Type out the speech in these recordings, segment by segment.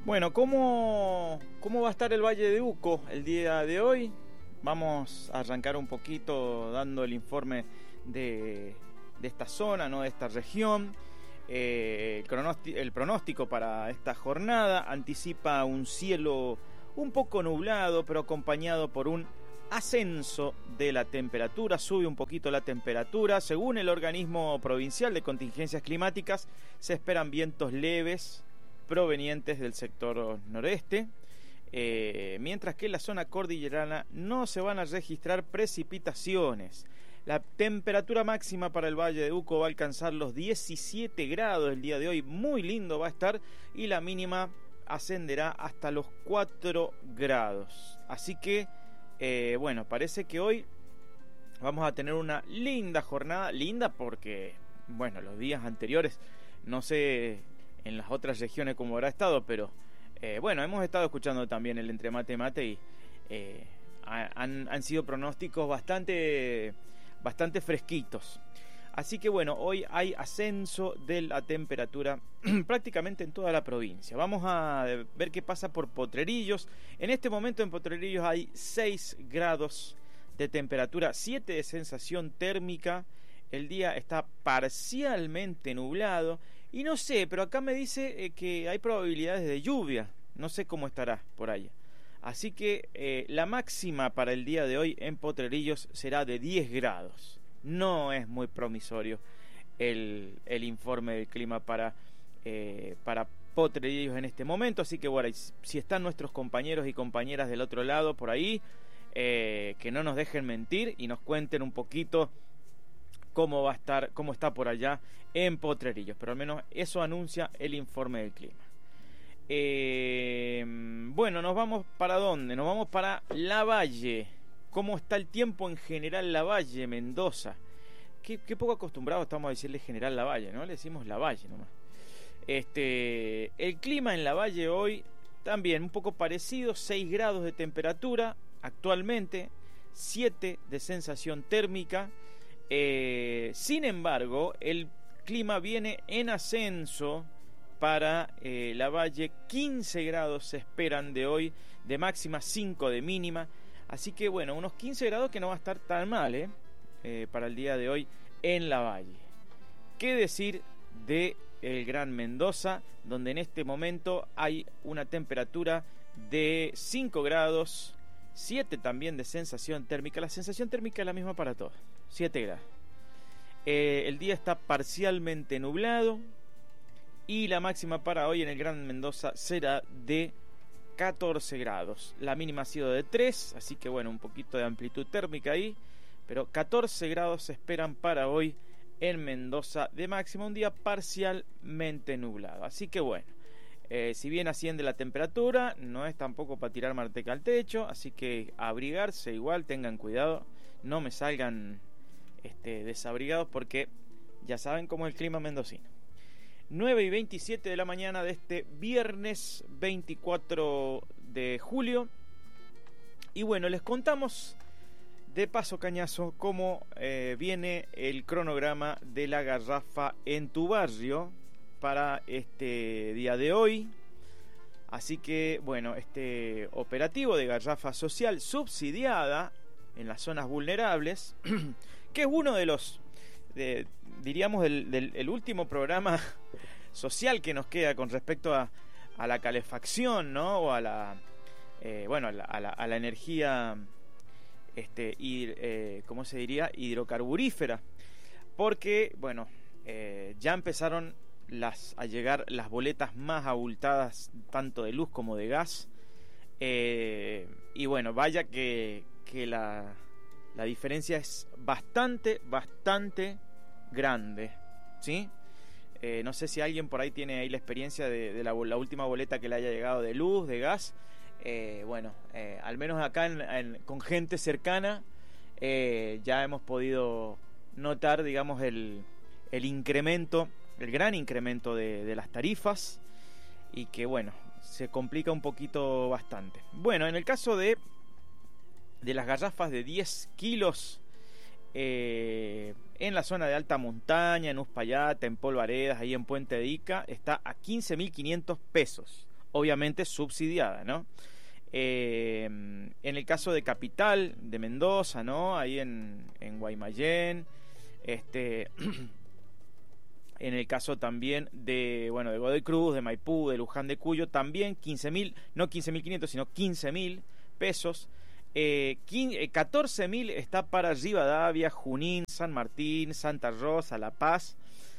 Bueno, ¿cómo va a estar el Valle de Uco el día de hoy? Vamos a arrancar un poquito dando el informe de esta zona, ¿no? De esta región. El pronóstico para esta jornada anticipa un cielo un poco nublado, pero acompañado por un ascenso de la temperatura. Sube un poquito la temperatura. Según el organismo provincial de contingencias climáticas, se esperan vientos leves provenientes del sector noreste, mientras que en la zona cordillerana no se van a registrar precipitaciones. La temperatura máxima para el Valle de Uco va a alcanzar los 17 grados el día de hoy, muy lindo va a estar, y la mínima ascenderá hasta los 4 grados. Así que, bueno, parece que hoy vamos a tener una linda jornada, linda porque, bueno, los días anteriores, no sé en las otras regiones como habrá estado, pero bueno, hemos estado escuchando también el Entre Mate Mate y han sido pronósticos bastante fresquitos. Así que bueno, hoy hay ascenso de la temperatura prácticamente en toda la provincia. Vamos a ver qué pasa por Potrerillos. En este momento en Potrerillos hay 6 grados de temperatura, 7 de sensación térmica. El día está parcialmente nublado. Y no sé, pero acá me dice que hay probabilidades de lluvia. No sé cómo estará por allá. Así que la máxima para el día de hoy en Potrerillos será de 10 grados. No es muy promisorio el informe del clima para Potrerillos en este momento. Así que bueno, si están nuestros compañeros y compañeras del otro lado por ahí, que no nos dejen mentir y nos cuenten un poquito cómo va a estar, cómo está por allá en Potrerillos, pero al menos eso anuncia el informe del clima. Bueno, ¿nos vamos para dónde? Nos vamos para Lavalle. ¿Cómo está el tiempo en General Lavalle, Mendoza? Qué poco acostumbrados estamos a decirle General Lavalle, ¿no? Le decimos Lavalle nomás. El clima en Lavalle hoy también un poco parecido, 6 grados de temperatura actualmente, 7 de sensación térmica. Sin embargo, el clima viene en ascenso para Lavalle. 15 grados se esperan de hoy, de máxima, 5 de mínima. Así que bueno, unos 15 grados que no va a estar tan mal para el día de hoy en Lavalle. ¿Qué decir de el Gran Mendoza, donde en este momento hay una temperatura de 5 grados, 7 también de sensación térmica? La sensación térmica es la misma para todos, 7 grados. El día está parcialmente nublado y la máxima para hoy en el Gran Mendoza será de 14 grados. La mínima ha sido de 3, así que bueno, un poquito de amplitud térmica ahí, pero 14 grados se esperan para hoy en Mendoza de máxima, un día parcialmente nublado. Así que bueno, si bien asciende la temperatura, no es tampoco para tirar manteca al techo, así que abrigarse igual, tengan cuidado, no me salgan desabrigados porque ya saben cómo es el clima mendocino. 9:27 de la mañana de este viernes 24 de julio. Y bueno, les contamos de paso cañazo cómo viene el cronograma de la garrafa en tu barrio para este día de hoy. Así que bueno, este operativo de garrafa social subsidiada en las zonas vulnerables, que es uno de los, diríamos, el último programa social que nos queda con respecto a la calefacción, ¿no? O a la a la energía ¿cómo se diría? Hidrocarburífera. Porque bueno, ya empezaron a llegar las boletas más abultadas, tanto de luz como de gas. Y bueno, vaya que la diferencia es bastante grande, ¿sí? No sé si alguien por ahí tiene ahí la experiencia de la última boleta que le haya llegado de luz, de gas. Al menos acá con gente cercana ya hemos podido notar, digamos, el incremento, el gran incremento de las tarifas, y que bueno, se complica un poquito bastante. Bueno, en el caso de las garrafas de 10 kilos, en la zona de alta montaña, en Uspallata, en Polvaredas, ahí en Puente de Ica, está a 15.500 pesos. obviamente subsidiada, ¿no? En el caso de Capital, de Mendoza, ¿no? Ahí en Guaymallén, en el caso también de Godoy Cruz, de Maipú, de Luján de Cuyo, también 15.000, no 15.500, sino 15.000 pesos. 14.000 está para Rivadavia, Junín, San Martín, Santa Rosa, La Paz.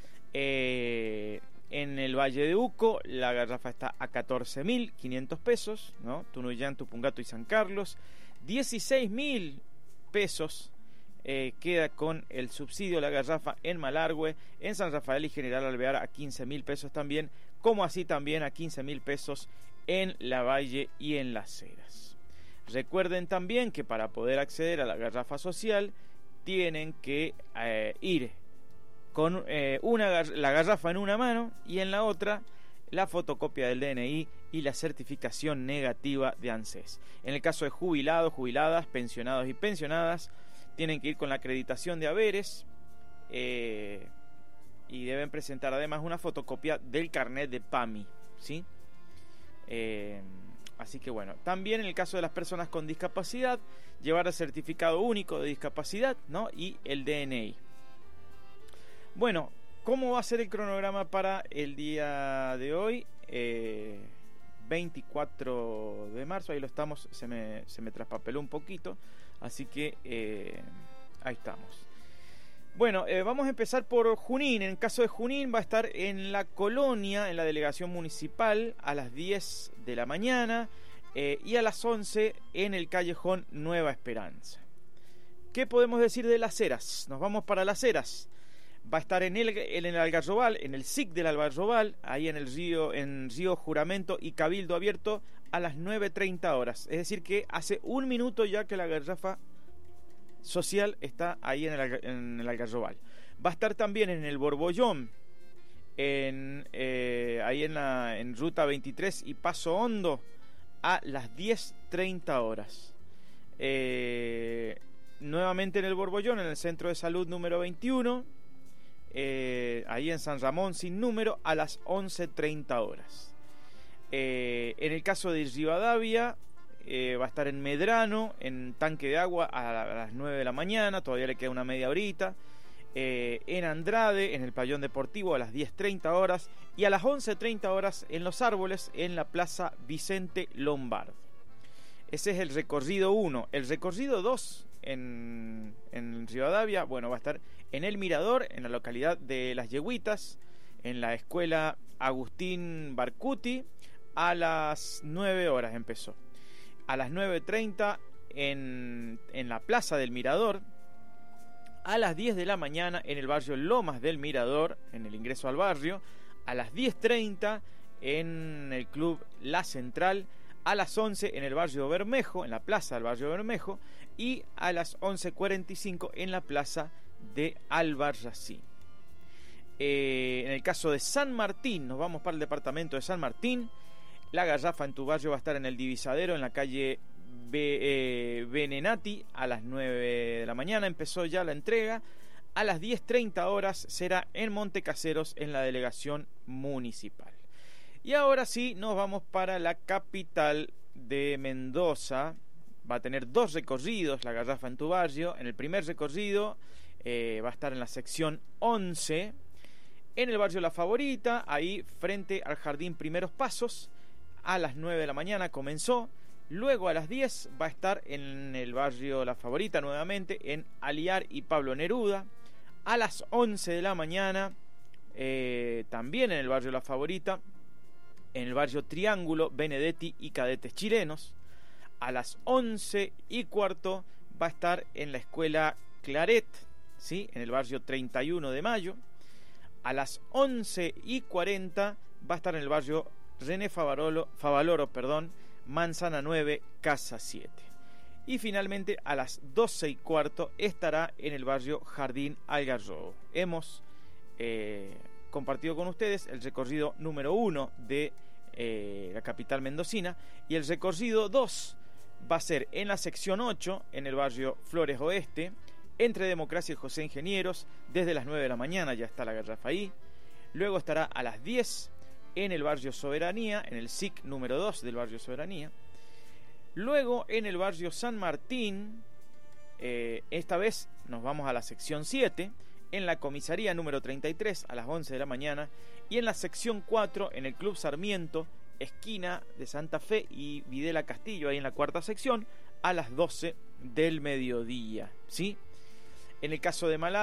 En el Valle de Uco la garrafa está a 14.500 pesos, ¿no? Tunuyán, Tupungato y San Carlos. 16.000 pesos queda con el subsidio la garrafa en Malargüe, en San Rafael y General Alvear a 15.000 pesos también, como así también a 15.000 pesos en Lavalle y en Las Heras. Recuerden también que para poder acceder a la garrafa social tienen que ir con la garrafa en una mano y en la otra la fotocopia del DNI y la certificación negativa de ANSES. En el caso de jubilados, jubiladas, pensionados y pensionadas, tienen que ir con la acreditación de haberes y deben presentar además una fotocopia del carnet de PAMI, ¿sí? Así que bueno, también en el caso de las personas con discapacidad, llevar el certificado único de discapacidad, ¿no? Y el DNI. Bueno, ¿cómo va a ser el cronograma para el día de hoy? 24 de marzo, ahí lo estamos, se me traspapeló un poquito, así que ahí estamos. Bueno, vamos a empezar por Junín. En el caso de Junín va a estar en la Colonia, en la delegación municipal, a las 10 de la mañana y a las 11 en el callejón Nueva Esperanza. ¿Qué podemos decir de Las Heras? Nos vamos para Las Heras. Va a estar en el Algarrobal, en el SIC del Algarrobal, ahí en Río Juramento y Cabildo Abierto a las 9:30 horas. Es decir que hace un minuto ya que la garrafa social está ahí en el Algarrobal. Va a estar también en el Borbollón, ahí en Ruta 23 y Paso Hondo a las 10:30 horas. Nuevamente en el Borbollón, en el Centro de Salud número 21, ahí en San Ramón sin número a las 11:30 horas. En el caso de Rivadavia, va a estar en Medrano, en Tanque de Agua a las 9 de la mañana, todavía le queda una media horita. En Andrade, en el Pabellón Deportivo a las 10:30 horas y a las 11:30 horas en Los Árboles, en la Plaza Vicente Lombardo. Ese es el recorrido 1. El recorrido 2 en Rivadavia, bueno, va a estar en El Mirador, en la localidad de Las Yegüitas, en la escuela Agustín Barcuti, a las 9 horas empezó. A las 9:30 en la Plaza del Mirador, a las 10 de la mañana en el barrio Lomas del Mirador, en el ingreso al barrio, a las 10:30 en el club La Central, a las 11 en el barrio Bermejo, en la plaza del barrio Bermejo, y a las 11:45 en la plaza de Albarracín. En el caso de San Martín, nos vamos para el departamento de San Martín. La garrafa en tu barrio va a estar en el Divisadero, en la calle Benenati, a las 9 de la mañana. Empezó ya la entrega. A las 10:30 horas será en Montecaseros, en la delegación municipal. Y ahora sí, nos vamos para la capital de Mendoza. Va a tener 2 recorridos la garrafa en tu barrio. En el primer recorrido va a estar en la sección 11, en el barrio La Favorita, ahí frente al Jardín Primeros Pasos. A las 9 de la mañana comenzó. Luego a las 10 va a estar en el barrio La Favorita nuevamente, en Aliar y Pablo Neruda. A las 11 de la mañana también en el barrio La Favorita, en el barrio Triángulo, Benedetti y Cadetes Chilenos. A las 11:15 va a estar en la escuela Claret, ¿sí? En el barrio 31 de Mayo. A las 11:40 va a estar en el barrio René Favaloro, Manzana 9, Casa 7. Y finalmente a las 12:15 estará en el barrio Jardín Algarrobo. Hemos compartido con ustedes el recorrido número 1 de la capital mendocina, y el recorrido 2 va a ser en la sección 8, en el barrio Flores Oeste, entre Democracia y José Ingenieros. Desde las 9 de la mañana ya está la garrafa ahí. Luego estará a las 10 en el barrio Soberanía, en el SIC número 2 del barrio Soberanía. Luego en el barrio San Martín, esta vez nos vamos a la sección 7, en la comisaría número 33 a las 11 de la mañana, y en la sección 4 en el Club Sarmiento, esquina de Santa Fe y Videla Castillo, ahí en la cuarta sección, a las 12 del mediodía, ¿sí? En el caso de Malá,